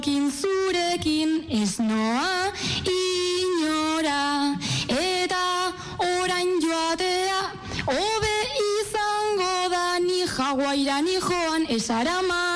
Zurekin ez noa inora, eta orain joatea hobe izango da, ni jaguaira ni joan ez arama.